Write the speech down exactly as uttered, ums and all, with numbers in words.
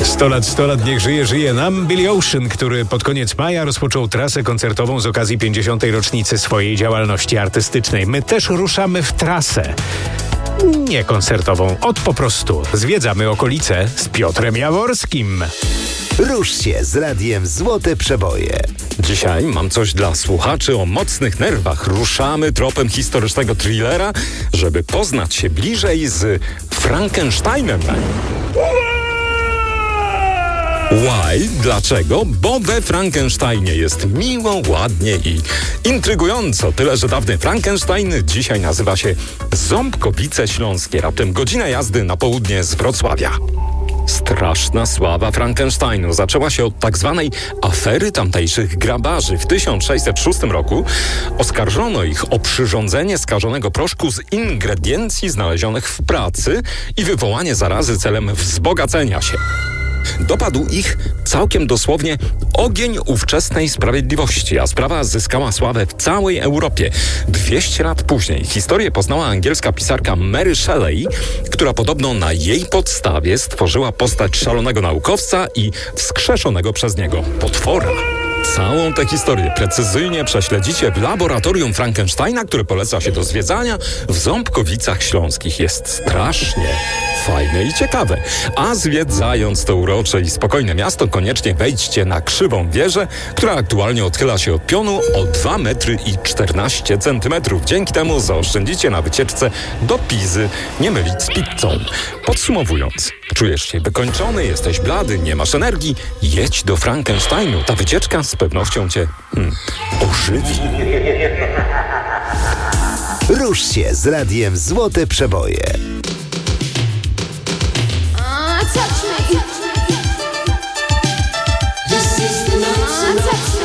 sto lat, sto lat, niech żyje, żyje nam Billy Ocean, który pod koniec maja rozpoczął trasę koncertową z okazji pięćdziesiątej rocznicy swojej działalności artystycznej. My też ruszamy w trasę. Nie koncertową, od po prostu zwiedzamy okolice z Piotrem Jaworskim. Rusz się z radiem Złote Przeboje. Dzisiaj mam coś dla słuchaczy o mocnych nerwach. Ruszamy tropem historycznego thrillera, żeby poznać się bliżej z Frankensteinem. Why? Dlaczego? Bo we Frankensteinie jest miło, ładnie i intrygująco. Tyle, że dawny Frankenstein dzisiaj nazywa się Ząbkowice Śląskie. Raptem godzina jazdy na południe z Wrocławia. Straszna sława Frankensteinu zaczęła się od tak zwanej afery tamtejszych grabarzy. W tysiąc sześćset szóstym roku oskarżono ich o przyrządzenie skażonego proszku z ingrediencji znalezionych w pracy i wywołanie zarazy celem wzbogacenia się. Dopadł ich całkiem dosłownie ogień ówczesnej sprawiedliwości, a sprawa zyskała sławę w całej Europie. dwieście lat później historię poznała angielska pisarka Mary Shelley, która podobno na jej podstawie stworzyła postać szalonego naukowca i wskrzeszonego przez niego potwora. Całą tę historię precyzyjnie prześledzicie w laboratorium Frankensteina, które poleca się do zwiedzania w Ząbkowicach Śląskich. Jest strasznie fajne i ciekawe. A zwiedzając to urocze i spokojne miasto, koniecznie wejdźcie na Krzywą Wieżę, która aktualnie odchyla się od pionu o dwa metry i czternaście centymetrów. Dzięki temu zaoszczędzicie na wycieczce do Pizy, nie mylić z pizzą. Podsumowując, czujesz się wykończony, jesteś blady, nie masz energii, jedź do Frankensteinu. Ta wycieczka z pewnością cię hmm, ożywi. Rusz się z radiem Złote Przeboje. Touch me. This is the night. Touch me.